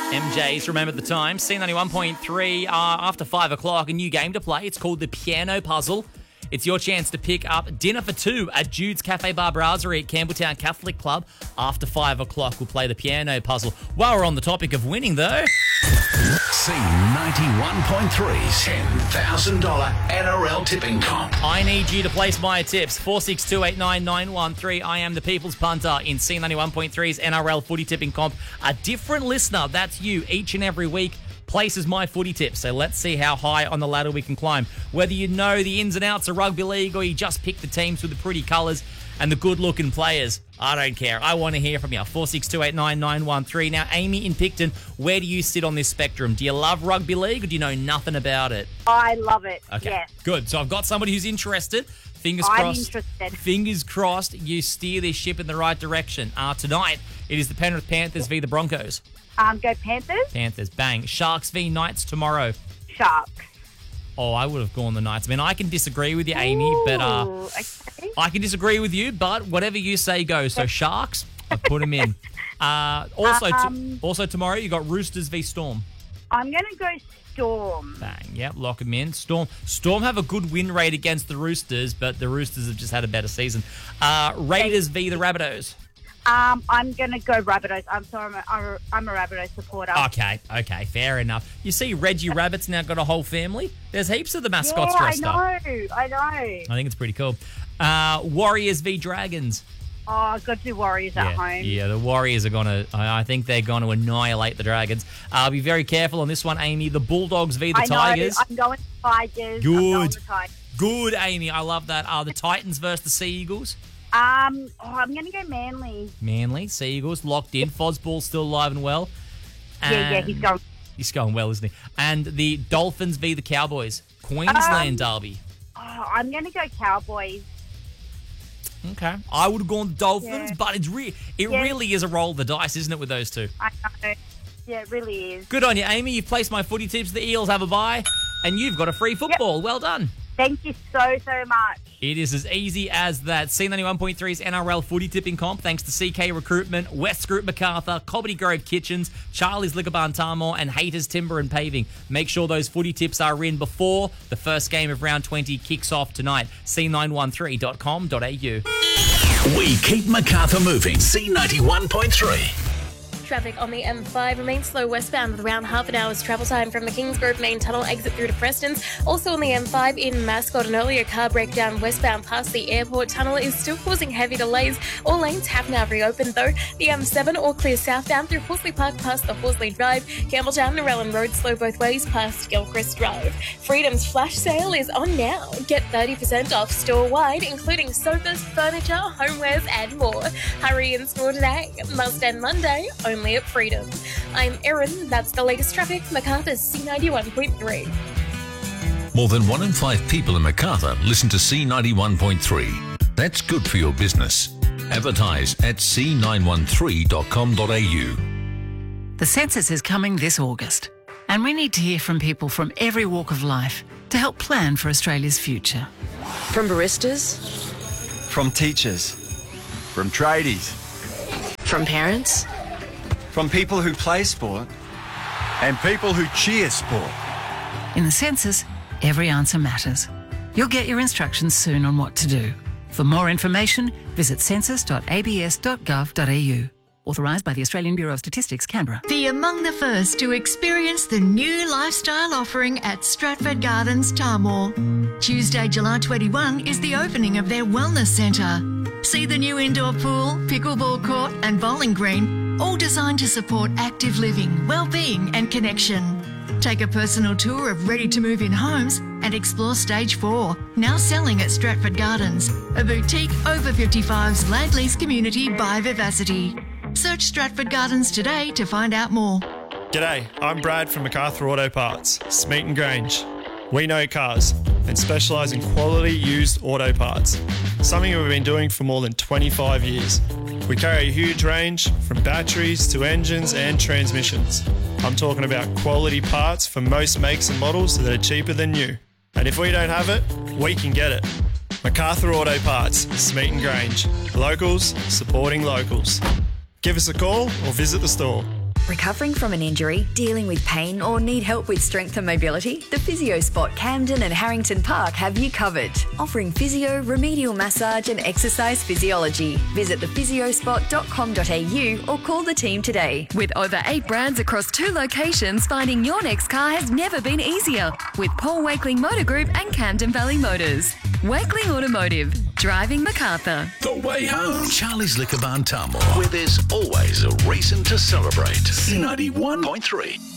MJs, remember the time. C91.3, after 5 o'clock, a new game to play. It's called the Piano Puzzle. It's your chance to pick up dinner for two at Jude's Cafe Bar Brasserie at Campbelltown Catholic Club. After 5 o'clock, we'll play the Piano Puzzle. While we're on the topic of winning, though... C91.3's $10,000 NRL tipping comp. I need you to place my tips. 462899113. I am the people's punter in C91.3's NRL footy tipping comp. A different listener, that's you, each and every week, places my footy tips. So let's see how high on the ladder we can climb. Whether you know the ins and outs of rugby league or you just pick the teams with the pretty colours and the good-looking players, I don't care. I want to hear from you. 462899113. Now, Amy in Picton, where do you sit on this spectrum? Do you love rugby league or do you know nothing about it? I love it. Okay, yes. Good. So I've got somebody who's interested. Fingers I'm crossed. interested. Fingers crossed you steer this ship in the right direction. Tonight, it is the Penrith Panthers v the Broncos. Go Panthers. Panthers, bang. Sharks v Knights tomorrow. Sharks. Oh, I would have gone the Knights. I mean, I can disagree with you, Amy, but Okay. I can disagree with you, but whatever you say goes. So Sharks, I put them in. Also tomorrow, you got Roosters v Storm. I'm going to go Storm. Bang, yep, lock them in. Storm have a good win rate against the Roosters, but the Roosters have just had a better season. Raiders v the Rabbitohs. I'm going to go Rabbitohs. I'm sorry, I'm a Rabbitohs supporter. Okay, fair enough. You see Reggie Rabbit's now got a whole family. There's heaps of the mascots dressed up. I know. I think it's pretty cool. Warriors v Dragons. Oh, I've got two Warriors at home. Yeah, the Warriors are going to, I think they're going to annihilate the Dragons. Be very careful on this one, Amy. The Bulldogs v the Tigers. I'm going Tigers. Good. I'm going the Tigers. Good, Amy. I love that. The Titans versus the Sea Eagles. I'm going to go Manly. Manly, Sea Eagles, locked in. Fosball's still alive and well. Yeah, he's going. He's going well, isn't he? And the Dolphins v the Cowboys. Queensland derby. I'm going to go Cowboys. Okay. I would have gone Dolphins, but it really is a roll of the dice, isn't it, with those two? I know. Yeah, it really is. Good on you, Amy. You've placed my footy tips. The Eels have a bye, and you've got a free football. Yep. Well done. Thank you so much. It is as easy as that. C91.3's NRL footy tipping comp, thanks to CK Recruitment, West Group MacArthur, Cobbity Grove Kitchens, Charlie's Liquor Barn Tamor, and Haters Timber and Paving. Make sure those footy tips are in before the first game of round 20 kicks off tonight. C913.com.au. We keep MacArthur moving. C91.3. Traffic on the M5 remains slow westbound with around half an hour's travel time from the Kingsgrove main tunnel exit through to Preston's. Also on the M5 in Mascot, an earlier car breakdown westbound past the airport tunnel is still causing heavy delays. All lanes have now reopened though. The M7 all clear southbound through Horsley Park past the Horsley Drive. Campbelltown and Narellan Road slow both ways past Gilchrist Drive. Freedom's flash sale is on now. Get 30% off store-wide, including sofas, furniture, homewares and more. Hurry and store today. Must end Monday, only at Freedom. I'm Erin. That's the latest traffic. MacArthur's C91.3. More than 1 in 5 people in MacArthur listen to C91.3. That's good for your business. Advertise at c913.com.au. The census is coming this August, and we need to hear from people from every walk of life to help plan for Australia's future. From baristas, from teachers, from tradies, from parents, from people who play sport, and people who cheer sport. In the census, every answer matters. You'll get your instructions soon on what to do. For more information, visit census.abs.gov.au. Authorised by the Australian Bureau of Statistics, Canberra. Be among the first to experience the new lifestyle offering at Stratford Gardens, Tamor. Tuesday, July 21 is the opening of their Wellness Centre. See the new indoor pool, pickleball court and bowling green, all designed to support active living, well-being and connection. Take a personal tour of ready-to-move-in homes and explore Stage 4, now selling at Stratford Gardens, a boutique over 55's land lease community by Vivacity. Search Stratford Gardens today to find out more. G'day, I'm Brad from MacArthur Auto Parts, Smeaton Grange. We know cars and specialise in quality used auto parts, something we've been doing for more than 25 years. We carry a huge range from batteries to engines and transmissions. I'm talking about quality parts for most makes and models that are cheaper than new. And if we don't have it, we can get it. MacArthur Auto Parts, Smeaton Grange. Locals supporting locals. Give us a call or visit the store. Recovering from an injury, dealing with pain or need help with strength and mobility? The PhysioSpot Camden and Harrington Park have you covered, offering physio, remedial massage and exercise physiology. Visit thephysiospot.com.au or call the team today. With over 8 brands across 2 locations, finding your next car has never been easier. With Paul Wakeling Motor Group and Camden Valley Motors. Wakeling Automotive, driving Macarthur. The way home. Charlie's Liquor Barn Tamworth, where there's always a reason to celebrate. C91.3.